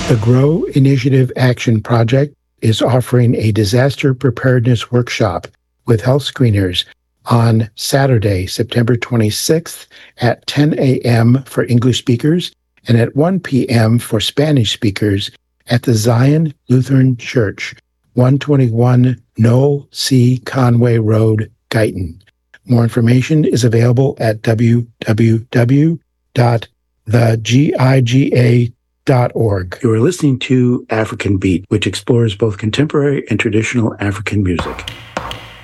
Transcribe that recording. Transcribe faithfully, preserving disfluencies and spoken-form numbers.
The Grow Initiative Action Project is offering a disaster preparedness workshop with health screeners on Saturday, September twenty-sixth at ten a.m. for English speakers and at one p.m. for Spanish speakers at the Zion Lutheran Church, one twenty-one Noel C. Conway Road, Guyton. More information is available at w w w dot the giga dot org. You are listening to African Beat, which explores both contemporary and traditional African music.